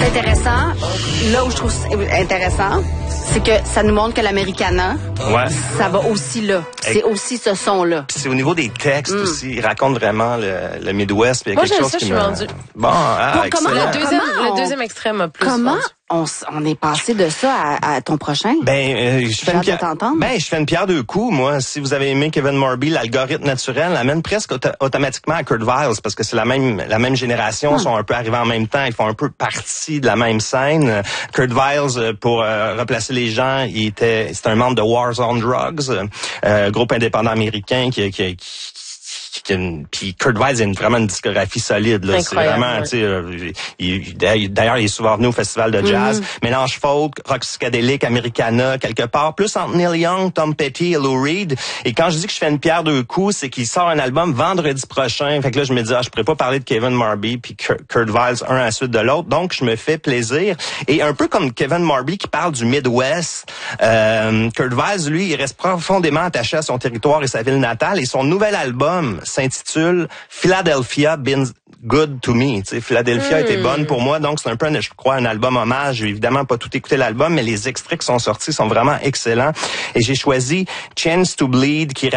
intéressant, là où je trouve intéressant, c'est que ça nous montre que l'Americana, ça va aussi là. C'est aussi ce son-là. Puis c'est au niveau des textes aussi. Il raconte vraiment le Midwest. Puis il y a quelque chose qui me... Bon, comment, le deuxième extrait m'a plus Comment vendu. on est passé de ça à ton prochain? Je fais une pierre deux coups, moi. Si vous avez aimé Kevin Morby, l'algorithme naturel l'amène presque automatiquement à Kurt Vile, parce que c'est la même génération, sont un peu arrivés en même temps, ils font un peu partie de la même scène. Kurt Vile, pour replacer les gens, c'est un membre de Wars on Drugs, groupe indépendant américain puis Kurt Vile a vraiment une discographie solide là. C'est vraiment, tu sais, d'ailleurs il est souvent venu au festival de jazz, mélange folk, rock psychédélique, Americana quelque part, plus entre Neil Young, Tom Petty et Lou Reed. Et quand je dis que je fais une pierre deux coups, c'est qu'il sort un album vendredi prochain. Fait que là je me dis je pourrais pas parler de Kevin Morby puis Kurt Vile un à la suite de l'autre. Donc je me fais plaisir. Et un peu comme Kevin Morby qui parle du Midwest, Kurt Vile lui il reste profondément attaché à son territoire et sa ville natale, et son nouvel album s'intitule Philadelphia Been Good to Me. Tu sais, Philadelphia était bonne pour moi, donc c'est un peu, je crois, un album hommage. J'ai évidemment pas tout écouté l'album, mais les extraits qui sont sortis sont vraiment excellents. Et j'ai choisi Chance to Bleed, qui